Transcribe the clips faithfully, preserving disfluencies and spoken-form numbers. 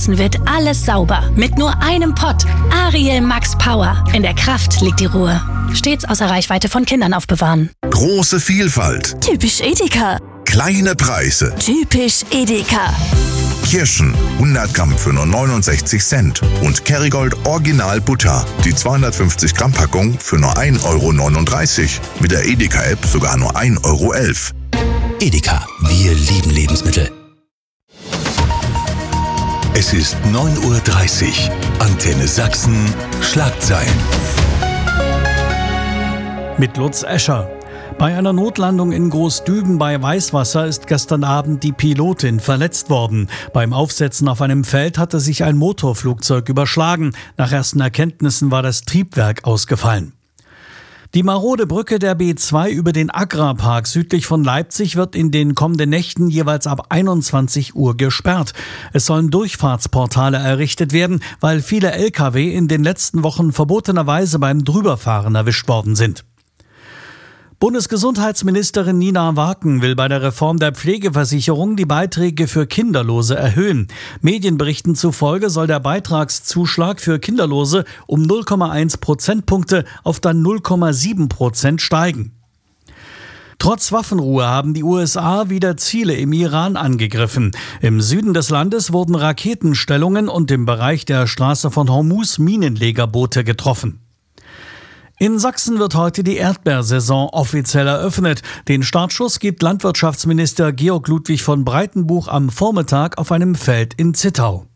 Sachsen wird alles sauber. Mit nur einem Pott. Ariel Max Power. In der Kraft liegt die Ruhe. Stets außer Reichweite von Kindern aufbewahren. Große Vielfalt. Typisch Edeka. Kleine Preise. Typisch Edeka. Kirschen hundert Gramm für nur neunundsechzig Cent und Kerrygold Original Butter, die zweihundertfünfzig Gramm Packung für nur ein Euro neununddreißig. Mit der Edeka-App sogar nur ein Euro elf. Edeka, wir lieben Lebensmittel. Es ist neun Uhr dreißig. Antenne Sachsen, Schlagzeilen. Mit Lutz Escher. Bei einer Notlandung in Großdüben bei Weißwasser ist gestern Abend die Pilotin verletzt worden. Beim Aufsetzen auf einem Feld hatte sich ein Motorflugzeug überschlagen. Nach ersten Erkenntnissen war das Triebwerk ausgefallen. Die marode Brücke der B zwei über den Agrarpark südlich von Leipzig wird in den kommenden Nächten jeweils ab einundzwanzig Uhr gesperrt. Es sollen Durchfahrtsportale errichtet werden, weil viele L K W in den letzten Wochen verbotenerweise beim Drüberfahren erwischt worden sind. Bundesgesundheitsministerin Nina Waken will bei der Reform der Pflegeversicherung die Beiträge für Kinderlose erhöhen. Medienberichten zufolge soll der Beitragszuschlag für Kinderlose um null Komma eins Prozentpunkte auf dann null Komma sieben Prozent steigen. Trotz Waffenruhe haben die U S A wieder Ziele im Iran angegriffen. Im Süden des Landes wurden Raketenstellungen und im Bereich der Straße von Hormuz Minenlegerboote getroffen. In Sachsen wird heute die Erdbeersaison offiziell eröffnet. Den Startschuss gibt Landwirtschaftsminister Georg Ludwig von Breitenbuch am Vormittag auf einem Feld in Zittau.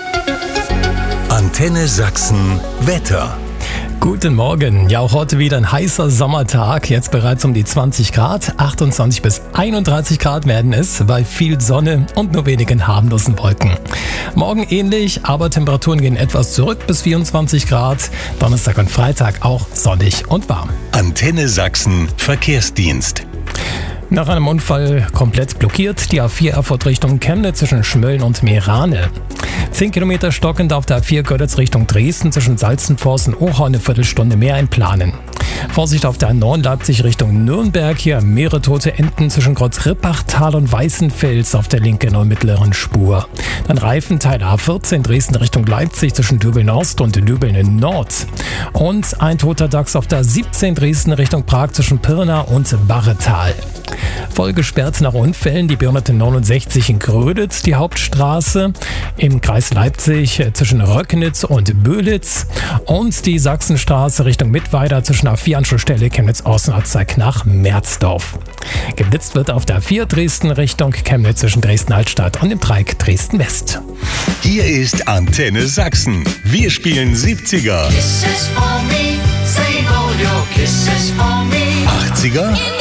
Antenne Sachsen, Wetter. Guten Morgen. Ja, auch heute wieder ein heißer Sommertag. Jetzt bereits um die zwanzig Grad. achtundzwanzig bis einunddreißig Grad werden es, bei viel Sonne und nur wenigen harmlosen Wolken. Morgen ähnlich, aber Temperaturen gehen etwas zurück bis vierundzwanzig Grad. Donnerstag und Freitag auch sonnig und warm. Antenne Sachsen, Verkehrsdienst. Nach einem Unfall komplett blockiert die A vier Erfurt Richtung Chemnitz zwischen Schmölln und Meerane. Zehn Kilometer stockend auf der A vier Görlitz Richtung Dresden zwischen Salzenforst und Ohau eine Viertelstunde mehr einplanen. Vorsicht auf der A neun Leipzig Richtung Nürnberg, hier mehrere tote Enten zwischen Kreuz-Rippachtal und Weißenfels auf der linken und mittleren Spur. Dann Reifenteil A vierzehn Dresden Richtung Leipzig zwischen Dübeln Ost und Dübeln Nord. Und ein toter Dachs auf der A siebzehn Dresden Richtung Prag zwischen Pirna und Barretal. Voll gesperrt nach Unfällen die B hundertneunundsechzig in Gröditz, die Hauptstraße im Kreis Leipzig zwischen Röcknitz und Böhlitz und die Sachsenstraße Richtung Mittweida zwischen A vier Anschlussstelle Chemnitz-Osten-Ortsteig nach Merzdorf. Geblitzt wird auf der A vier Dresden Richtung Chemnitz zwischen Dresden-Altstadt und dem Dreieck Dresden-West. Hier ist Antenne Sachsen. Wir spielen siebziger, Kisses for me, save all your kisses for me. achtziger,